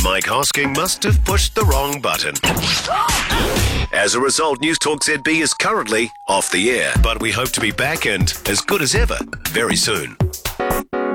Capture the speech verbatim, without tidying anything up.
Mike Hosking must have pushed the wrong button. As a result, News Talk Z B is currently off the air, but we hope to be back and as good as ever very soon.